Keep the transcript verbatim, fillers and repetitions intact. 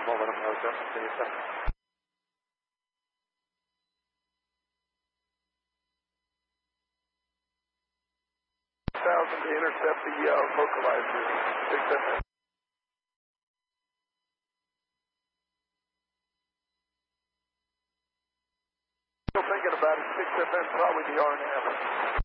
moment, I'm going to continue to thousand to intercept the uh, localizer. six F M. Still thinking about it. six F M, probably the R N F.